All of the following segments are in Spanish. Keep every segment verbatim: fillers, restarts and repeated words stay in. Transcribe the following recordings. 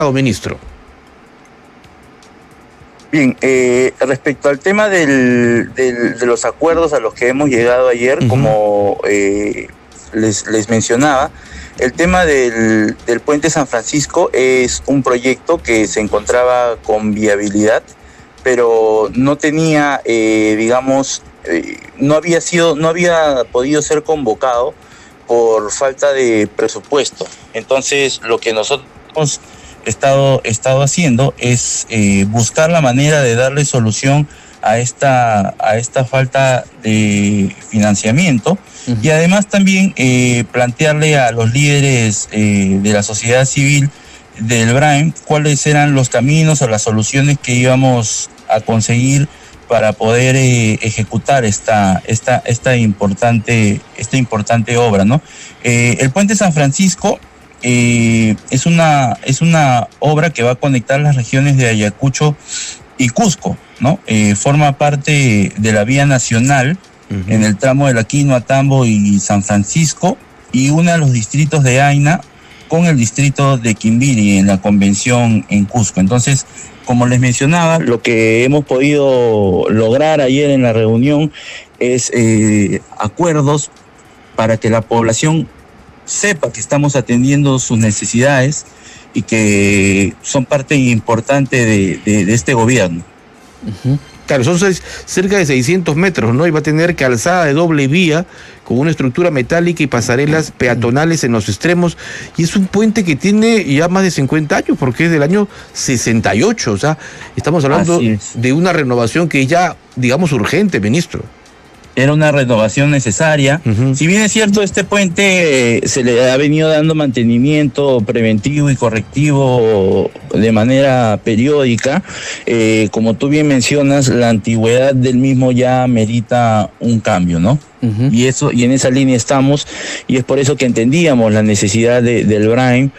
ministro. Bien, eh, respecto al tema del, del, de los acuerdos a los que hemos llegado ayer, uh-huh. como eh, les, les mencionaba, el tema del, del Puente San Francisco es un proyecto que se encontraba con viabilidad, pero no tenía, eh, digamos, eh, no había sido, no había podido ser convocado por falta de presupuesto. Entonces, lo que nosotros hemos estado, estado haciendo es eh, buscar la manera de darle solución a esta, a esta falta de financiamiento. Uh-huh. Y además también eh, plantearle a los líderes eh, de la sociedad civil del Braem cuáles eran los caminos o las soluciones que íbamos a conseguir para poder eh, ejecutar esta, esta, esta, importante, esta importante obra, ¿no? Eh, el Puente San Francisco eh, es, una, es una obra que va a conectar las regiones de Ayacucho y Cusco, ¿no? Eh, forma parte de la vía nacional uh-huh. en el tramo de La Quinoa, Tambo y San Francisco, y une a los distritos de Aina con el distrito de Quimbiri en la convención en Cusco. Entonces, como les mencionaba, lo que hemos podido lograr ayer en la reunión es eh, acuerdos para que la población sepa que estamos atendiendo sus necesidades y que son parte importante de, de, de este gobierno. Uh-huh. Claro, son seis, cerca de seiscientos metros, ¿no? Y va a tener calzada de doble vía con una estructura metálica y pasarelas peatonales en los extremos. Y es un puente que tiene ya más de cincuenta años, porque es del año sesenta y ocho. O sea, estamos hablando de una renovación que ya, digamos, urgente, ministro. Era una renovación necesaria. Uh-huh. Si bien es cierto, este puente eh, se le ha venido dando mantenimiento preventivo y correctivo de manera periódica, eh, como tú bien mencionas, la antigüedad del mismo ya merita un cambio, ¿no? Uh-huh. Y eso, y en esa línea estamos, y es por eso que entendíamos la necesidad de, del Braem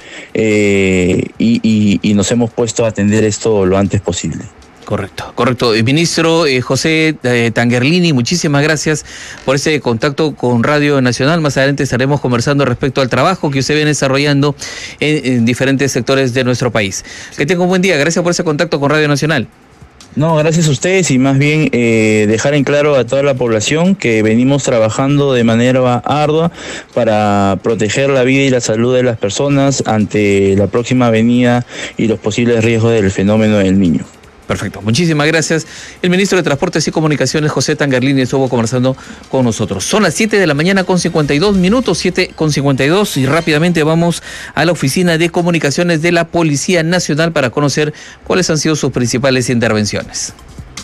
eh, y, y, y nos hemos puesto a atender esto lo antes posible. Correcto, correcto. Ministro eh, José eh, Tanguerlini, muchísimas gracias por ese contacto con Radio Nacional. Más adelante estaremos conversando respecto al trabajo que usted viene desarrollando en, en diferentes sectores de nuestro país. Sí. Que tenga un buen día. Gracias por ese contacto con Radio Nacional. No, gracias a ustedes, y más bien eh, dejar en claro a toda la población que venimos trabajando de manera ardua para proteger la vida y la salud de las personas ante la próxima venida y los posibles riesgos del fenómeno del Niño. Perfecto, muchísimas gracias. El ministro de Transportes y Comunicaciones, José Tanguerlini, estuvo conversando con nosotros. Son las siete de la mañana con cincuenta y dos minutos, siete con cincuenta y dos, y rápidamente vamos a la Oficina de Comunicaciones de la Policía Nacional para conocer cuáles han sido sus principales intervenciones.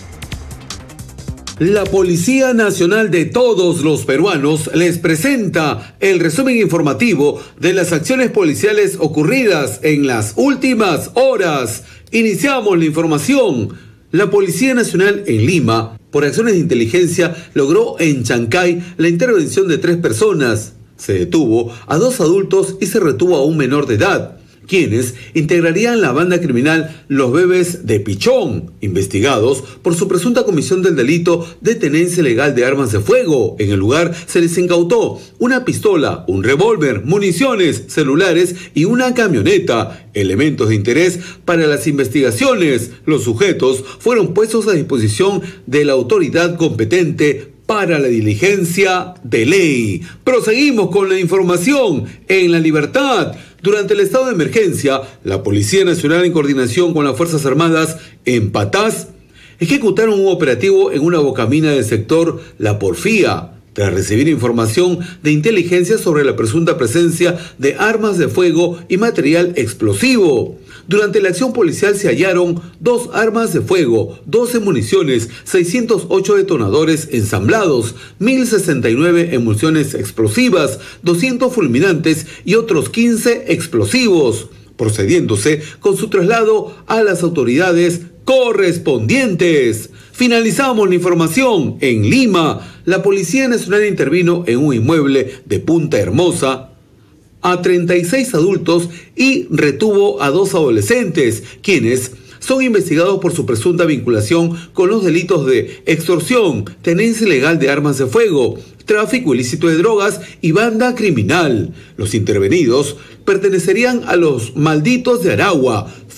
La Policía Nacional de todos los peruanos les presenta el resumen informativo de las acciones policiales ocurridas en las últimas horas. Iniciamos la información. La Policía Nacional en Lima, por acciones de inteligencia, logró en Chancay la intervención de tres personas. Se detuvo a dos adultos y se retuvo a un menor de edad, quienes integrarían la banda criminal Los Bebés de Pichón, investigados por su presunta comisión del delito de tenencia ilegal de armas de fuego. En el lugar se les incautó una pistola, un revólver, municiones, celulares y una camioneta, elementos de interés para las investigaciones. Los sujetos fueron puestos a disposición de la autoridad competente para la diligencia de ley. Proseguimos con la información en La Libertad. Durante el estado de emergencia, la Policía Nacional, en coordinación con las Fuerzas Armadas en Patás, ejecutaron un operativo en una bocamina del sector La Porfía, tras recibir información de inteligencia sobre la presunta presencia de armas de fuego y material explosivo. Durante la acción policial se hallaron dos armas de fuego, doce municiones, seiscientos ocho detonadores ensamblados, mil sesenta y nueve emulsiones explosivas, doscientos fulminantes y otros quince explosivos, procediéndose con su traslado a las autoridades correspondientes. Finalizamos la información en Lima. La Policía Nacional intervino en un inmueble de Punta Hermosa a treinta y seis adultos y retuvo a dos adolescentes, quienes son investigados por su presunta vinculación con los delitos de extorsión, tenencia ilegal de armas de fuego, tráfico ilícito de drogas y banda criminal. Los intervenidos pertenecerían a los malditos de Aragua,